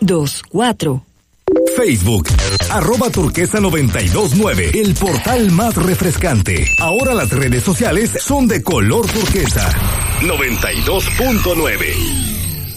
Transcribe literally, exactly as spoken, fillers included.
dos cuatro. Facebook, arroba turquesa noventa y dos nueve, el portal más refrescante. Ahora las redes sociales son de color turquesa. noventa y dos punto nueve.